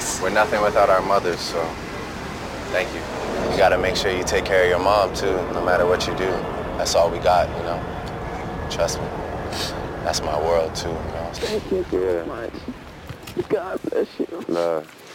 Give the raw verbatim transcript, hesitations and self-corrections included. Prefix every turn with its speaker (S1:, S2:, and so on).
S1: We're nothing without our mothers, so thank you. You gotta make sure you take care of your mom, too, no matter what you do. That's all we got, you know? Trust me. That's my world, too, you know?
S2: Thank you so much. God bless you.
S1: Love.